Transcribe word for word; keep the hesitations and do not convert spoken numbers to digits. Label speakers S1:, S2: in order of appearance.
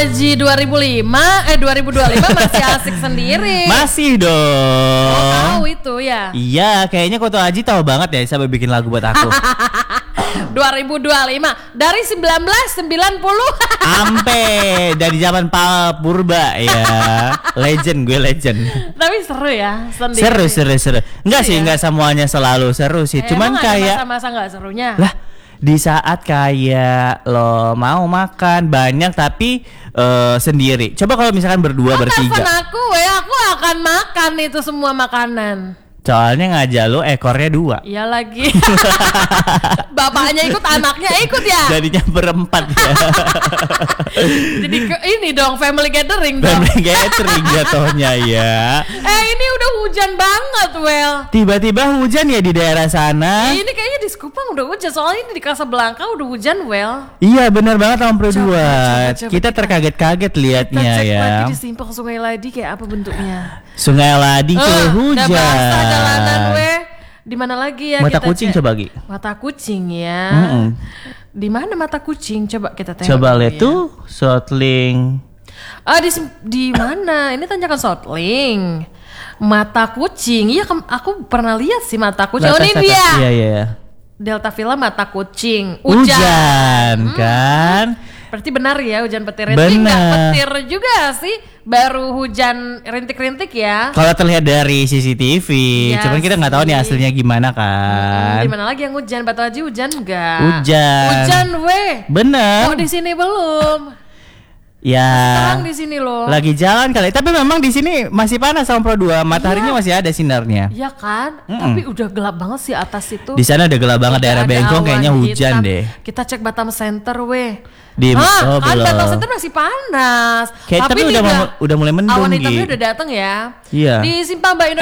S1: Aji dua ribu lima eh dua ribu dua puluh lima masih asik sendiri.
S2: Masih dong.
S1: Oh, tahu itu ya.
S2: Iya, kayaknya Koto Aji tahu banget ya sampai bikin lagu buat aku.
S1: dua ribu dua puluh lima dari seribu sembilan ratus sembilan puluh
S2: Ampe dari zaman Pak Purba ya. Legend gue legend.
S1: Tapi seru ya sendiri.
S2: Seru seru seru. Enggak sih,
S1: ya?
S2: enggak semuanya selalu seru sih.
S1: Eh,
S2: Cuman
S1: emang
S2: kayak
S1: ada masa-masa enggak serunya.
S2: lah di saat kayak lo mau makan banyak tapi uh, sendiri. Coba kalau misalkan berdua
S1: Kan
S2: bertiga.
S1: telepon aku ya, aku akan makan itu semua makanan.
S2: Soalnya ngajak lo ekornya dua.
S1: Iya lagi. Bapaknya ikut, anaknya ikut ya.
S2: Jadinya berempat ya.
S1: Jadi ke, ini dong family gathering dong.
S2: Family gathering jatuhnya ya.
S1: Eh ini udah hujan banget, Well.
S2: Tiba-tiba hujan ya di daerah sana.
S1: Ini kayaknya di Sekupang udah hujan, soalnya ini di Casablanca udah hujan, Well.
S2: Iya benar banget Om Pro
S1: Coba,
S2: dua.
S1: coba, coba
S2: Kita
S1: kita-
S2: terkaget-kaget
S1: Kita
S2: liatnya
S1: cek
S2: ya.
S1: lagi di simpang Sungai Ladi kayak apa bentuknya.
S2: Sungai Ladi ke
S1: Eh,
S2: hujan.
S1: Udah basah jalanan, we. Di mana lagi ya?
S2: Mata
S1: kita
S2: kucing
S1: cek?
S2: coba Gi.
S1: Mata kucing ya.
S2: Mm-mm.
S1: Di mana mata kucing? Coba kita tengok.
S2: Coba
S1: dulu
S2: lihat
S1: ya.
S2: tuh Shortling.
S1: Ah di sim- di mana? Ini tanjakan Shortling. Mata kucing. Iya, kem- aku pernah lihat sih mata kucing. Oh, ini
S2: Atas, atas.
S1: dia.
S2: Iya iya.
S1: Delta Villa mata kucing. Hujan.
S2: Hujan kan?
S1: Berarti benar ya hujan petir. Itu enggak
S2: Benar.
S1: petir juga sih. Baru hujan rintik-rintik ya.
S2: Kalau terlihat dari C C T V,
S1: Iya
S2: cuman kita nggak tahu nih
S1: sih.
S2: aslinya gimana
S1: Hmm,
S2: kan?
S1: di mana lagi yang hujan? Batu Haji hujan enggak?
S2: Hujan.
S1: Hujan weh.
S2: Bener.
S1: Kok di sini belum?
S2: Ya.
S1: Terang di sini loh.
S2: Lagi jalan kali, tapi memang di sini masih panas sama Pro dua. Mataharinya masih ada sinarnya.
S1: Iya kan?
S2: Mm-mm.
S1: Tapi udah gelap banget sih atas itu.
S2: Di sana udah gelap banget
S1: Udah
S2: daerah
S1: ada
S2: Bengkong
S1: awan
S2: kayaknya hujan
S1: hitam.
S2: deh.
S1: Kita cek Batam Center weh.
S2: Di
S1: Hah,
S2: oh,
S1: kan
S2: belum.
S1: Batam Center masih panas.
S2: Kayak tapi
S1: ini
S2: udah
S1: udah
S2: mau- udah mulai mendung,
S1: Awan hitamnya
S2: Gi.
S1: udah datang ya.
S2: Iya.
S1: Di Simpang Mbak